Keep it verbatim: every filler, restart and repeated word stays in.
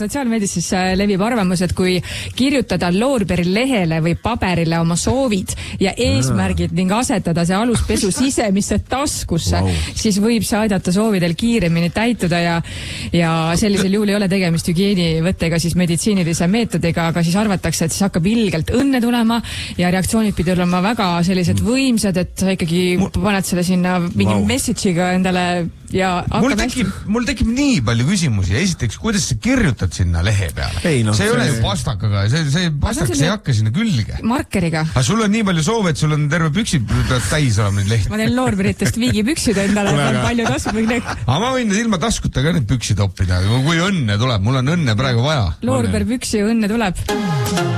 sotsiaalmeedias siis levib arvamus, et kui kirjutada Loorberi lehele või paberile oma soovid ja eesmärgid ning asetada see aluspesu sisemisse taskusse, wow. siis võib see aidata soovidel kiiremini täituda ja, ja sellisel juhul ei ole tegemist hügieenivõttega, siis meditsiinilise meetodiga, aga siis arvatakse, et siis hakkab ilgelt õnne tulema ja reaktsioonid pidi olema väga sellised võimsad, et sa ikkagi mul... paned selle sinna mingi wow. message'iga endale ja mul tekib, mul tekib nii palju küsimusi. Esiteks, kuidas sa kirjutad sinna lehe peale? Ei, no, see ei ole ju pastakaga, see, see pastakas ei hakka sinna külge. Markeriga. Aga sul on nii palju soove, et sul on terve püksid täis olema neid lehti. Ma teen Loorberitest viigipüksid endale, on palju tasku. Aga ma võin ilma taskuta ka neid püksid oppida, kui õnne tuleb. Mul on õnne praegu vaja. Loorber püksi õnne tuleb.